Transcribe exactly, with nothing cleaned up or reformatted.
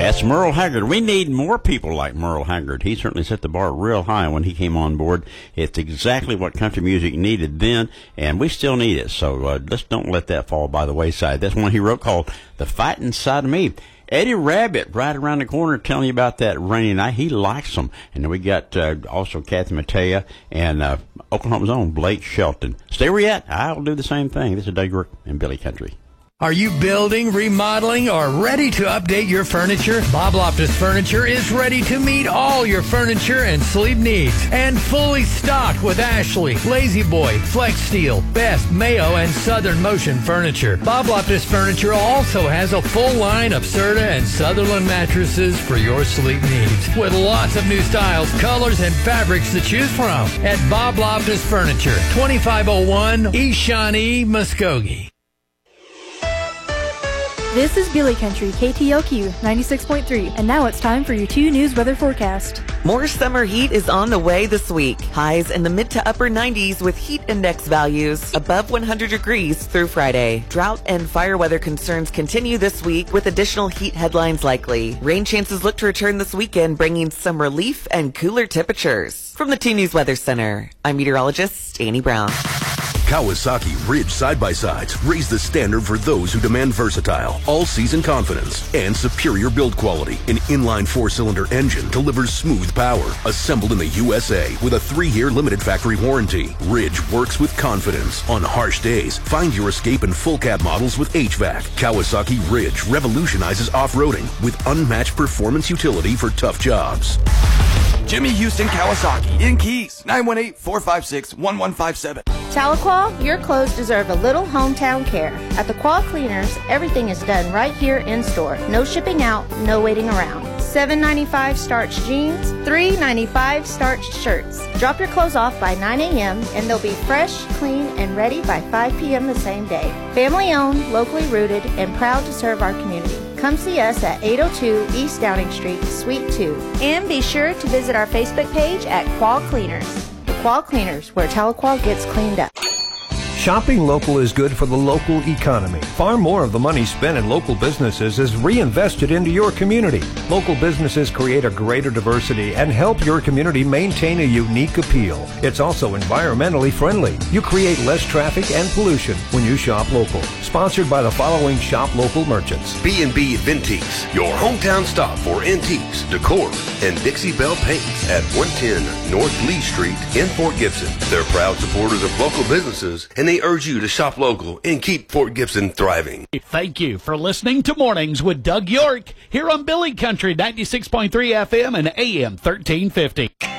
That's Merle Haggard. We need more people like Merle Haggard. He certainly set the bar real high when he came on board. It's exactly what country music needed then, and we still need it. So uh, let's don't let that fall by the wayside. That's one he wrote called The Fightin' Side of Me. Eddie Rabbit, right around the corner, telling you about that rainy night. He likes them. And then we got uh, also Kathy Mattea and uh, Oklahoma's own Blake Shelton. Stay where you at. I'll do the same thing. This is Doug York and Billy Country. Are you building, remodeling, or ready to update your furniture? Bob Loftus Furniture is ready to meet all your furniture and sleep needs. And fully stocked with Ashley, Lazy Boy, Flex Steel, Best, Mayo, and Southern Motion furniture. Bob Loftus Furniture also has a full line of Serta and Sutherland mattresses for your sleep needs. With lots of new styles, colors, and fabrics to choose from. At Bob Loftus Furniture, twenty-five oh one East Shawnee, Muskogee. This is Billy Country, K T L Q ninety-six point three, and now it's time for your two news weather forecast. More summer heat is on the way this week. Highs in the mid to upper nineties with heat index values above one hundred degrees through Friday. Drought and fire weather concerns continue this week with additional heat headlines likely. Rain chances look to return this weekend, bringing some relief and cooler temperatures. From the two News Weather Center, I'm meteorologist Annie Brown. Kawasaki Ridge side-by-sides raise the standard for those who demand versatile, all-season confidence, and superior build quality. An inline four-cylinder engine delivers smooth power, assembled in the U S A with a three-year limited factory warranty. Ridge works with confidence. On harsh days, find your escape in full-cab models with H V A C. Kawasaki Ridge revolutionizes off-roading with unmatched performance utility for tough jobs. Jimmy Houston Kawasaki in Keys, nine one eight, four five six, one one five seven. Tahlequah, your clothes deserve a little hometown care. At the Quah Cleaners, everything is done right here in store. No shipping out, no waiting around. seven ninety-five starched jeans, three ninety-five starched shirts. Drop your clothes off by nine a.m. and they'll be fresh, clean, and ready by five p.m. the same day. Family owned, locally rooted, and proud to serve our community. Come see us at eight oh two East Downing Street, Suite two. And be sure to visit our Facebook page at Quah Cleaners. The Quah Cleaners, where Tahlequah gets cleaned up. Shopping local is good for the local economy. Far more of the money spent in local businesses is reinvested into your community. Local businesses create a greater diversity and help your community maintain a unique appeal. It's also environmentally friendly. You create less traffic and pollution when you shop local. Sponsored by the following shop local merchants. B and B Vintiques, your hometown stop for antiques, decor, and Dixie Belle paints at one ten North Lee Street in Fort Gibson. They're proud supporters of local businesses, and they urge you to shop local and keep Fort Gibson thriving. Thank you for listening to Mornings with Doug York here on Billy Country ninety-six point three F M and A M thirteen fifty.